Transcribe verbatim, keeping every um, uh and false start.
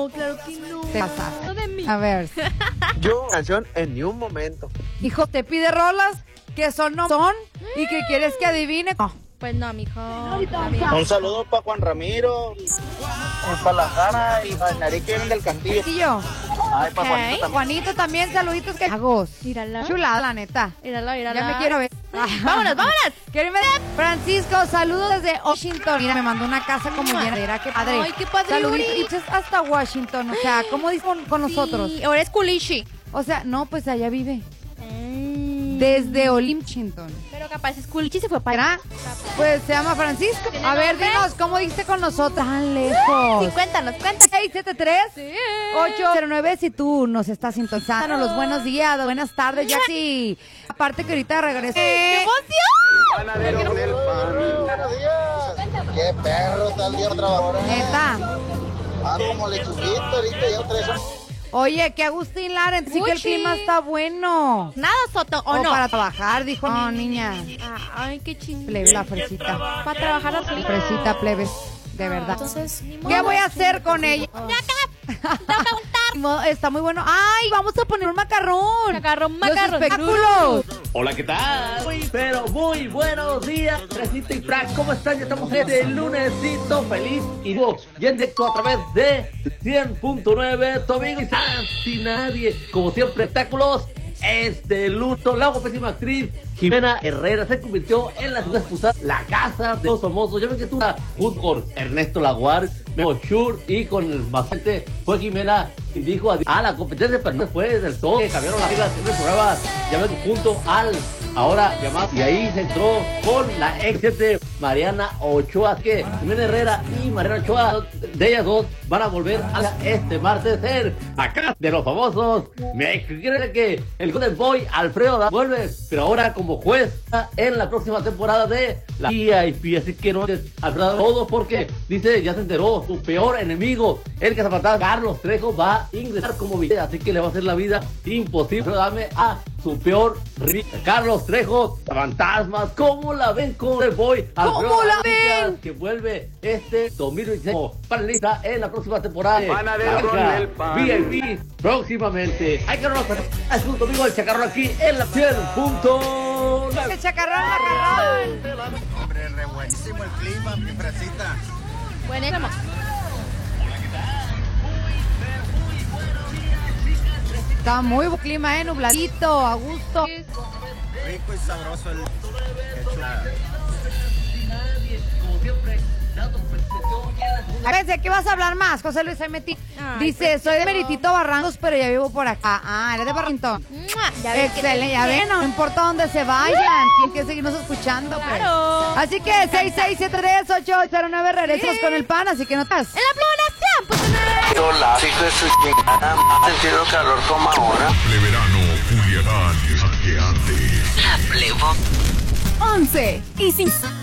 No, claro que no. Te pasa. No de mí. A ver. Yo, canción en ni un momento. Hijo, te pide rolas que son no son y que quieres que adivine. No. Pues no, mijo. Un saludo para Juan Ramiro, para la Jara y para el Nariz que vienen del Castillo. Y yo. Ay, para Ok. Juanito también. Juanito también, saluditos que hagos. Mírala. Chulada, la neta. Mírala, mírala. Ya me quiero ver. Vámonos, vámonos. Quiero irme. Francisco, saludos desde Washington. Mira, me mandó una casa como llenadera. Qué padre. Ay, qué padre, Saluditos. Uri. Y pues hasta Washington. O sea, ¿cómo dice con, con nosotros? Sí, ahora es culichi. O sea, no, pues allá vive. Mm. Desde Washington. Pero capaz es culichi y se fue para ¿Será? Pues se llama Francisco. ¿Tiene A ver, nombre? dinos, ¿cómo dice con nosotros? Tan lejos. Sí, cuéntanos, cuéntanos. seis siete tres Sí. ocho cero nueve si tú nos estás sintonizando. Los buenos días, buenas tardes, ya sí. Aparte que ahorita regreso. ¡Qué emoción! Panadero con el pan. Buenos días. Qué perro está el día trabajador. Neta. Ah, como lechuguito, ahorita ya tres horas. Oye, que Agustín Lara, sí que el Fuchi. clima está bueno. Nada, Soto, ¿o O no? para trabajar, dijo. No, niña. Ah, ay, qué chingada. Plebe, la fresita. Para trabajar así. Fresita, plebes. De verdad. Entonces, ni ¿Qué modo. voy a hacer con ella? Mo- Está muy bueno. ¡Ay! Vamos a poner un macarrón. Macarrón, Los macarrón. espectáculos. Hola, ¿qué tal? Muy, pero muy buenos días, Fresita y Frank, ¿cómo están? Ya estamos en el lunesito feliz y vos, y en directo a través de cien punto nueve, tu amigo y sin nadie, como siempre, espectáculos. Este luto, la guapísima actriz Jimena Herrera se convirtió en la ciudad expulsada, la casa de los famosos. Ya ven que estuvo junto con Ernesto Laguar, Memo Schur y con el bastante fue Jimena y dijo adiós a la competencia, pero no fue del todo. Que cambiaron las reglas en el programa, ya ven, junto al ahora llamado, y ahí se entró con la ex siete Mariana Ochoa. Así que Jimena Herrera y Mariana Ochoa, de ellas dos, van a volver a este martes ser acá de los famosos. Me quiere que el Golden Boy Alfredo da vuelve, pero ahora como juez en la próxima temporada de la V I P. Así que no es Alfredo todo porque dice, ya se enteró, su peor enemigo, el que se faltaba Carlos Trejo, va a ingresar como video, así que le va a hacer la vida imposible. Pero dame a su peor rival, Carlos Trejo, fantasmas. ¿Cómo la ven con el Boy Alfredo ¿Cómo la Adame, ven? que vuelve este dos mil veintiséis como panelista en la próxima temporada de Panadero con el pan. V I P próximamente? Hay que no nos es un domingo el chacarrón aquí en la cien punto nueve. El chacarrón, macarrón. Hombre, re buenísimo el clima, mi fresita. Buenísimo. Está muy buen clima, eh, nubladito, a gusto. Rico y sabroso el... Qué chulada. Como siempre, dando A ver, ¿de qué vas a hablar más, José Luis? Ahí metí. Ay, Dice, soy de Meritito Barrancos, pero ya vivo por acá. Ah, eres de Barrintón. ¡Mua! Ya ves que- Excelente, ya ven, no importa dónde se vayan, tienen que seguirnos escuchando, pues. Claro. Así que seis seis siete tres ocho cero nueve, regresamos con el pan, así que no estás. En la planación, pues en el- Hola, hijo de su chingada, sentido calor como ahora. Pleverano, Culiacán, que antes. once y sin